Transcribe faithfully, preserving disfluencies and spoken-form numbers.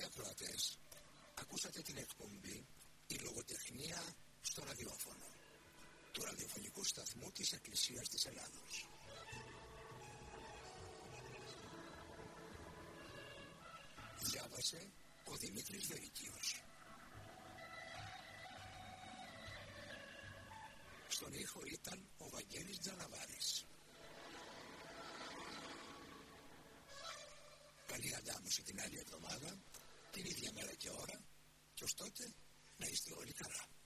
ακροατές, ακούσατε την εκπομπή «Η λογοτεχνία στο ραδιόφωνο» του ραδιοφωνικού σταθμού της Εκκλησίας της Ελλάδος. Διάβασε ο Δημήτρης Βερικίος. Στον ήχο ήταν ο Βαγγέλης Τζαναβάρης. Καλή αντάμωση την άλλη εβδομάδα, την ίδια μέρα και ώρα, και ως τότε να είστε όλοι καλά.